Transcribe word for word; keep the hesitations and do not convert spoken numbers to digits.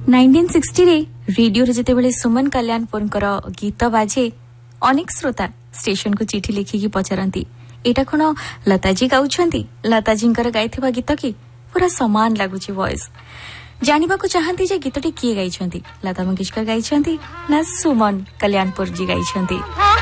Nineteen sixty रे radio रे जेतेबेले सुमन कल्याणपुरकर गीत बाजे अनेक श्रोता स्टेशन को चिठी लिखिकी पचारती एटा कोन लताजी गाउछंती लताजींकर गाइथिबा गीत की पूरा समान लागुची वॉइस जानिबा को चाहती जे गीतटी किए गाइछंती लता मंगेशकर गाइछंती ना सुमन कल्याणपुर जी गाइछंती।